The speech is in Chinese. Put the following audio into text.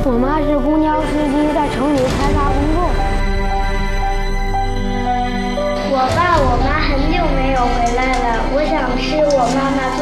我妈是公交司机，在城里开发工作。 我爸我妈很久没有回来了，我想吃我妈妈